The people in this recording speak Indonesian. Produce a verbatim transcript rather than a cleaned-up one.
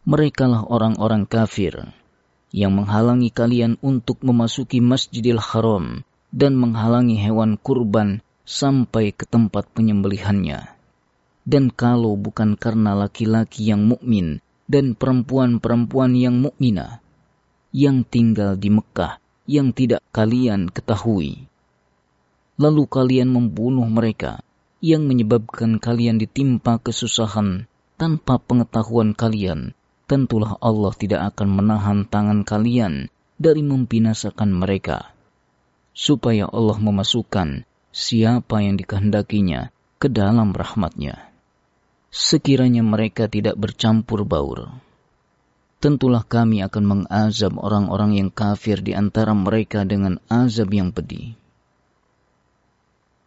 Merekalah orang-orang kafir yang menghalangi kalian untuk memasuki Masjidil Haram dan menghalangi hewan kurban sampai ke tempat penyembelihannya. Dan kalau bukan karena laki-laki yang mukmin dan perempuan-perempuan yang mukminah yang tinggal di Mekah yang tidak kalian ketahui, lalu kalian membunuh mereka yang menyebabkan kalian ditimpa kesusahan tanpa pengetahuan kalian, tentulah Allah tidak akan menahan tangan kalian dari membinasakan mereka, supaya Allah memasukkan siapa yang dikehendakinya ke dalam rahmat-Nya. Sekiranya mereka tidak bercampur baur, tentulah kami akan mengazab orang-orang yang kafir di antara mereka dengan azab yang pedih.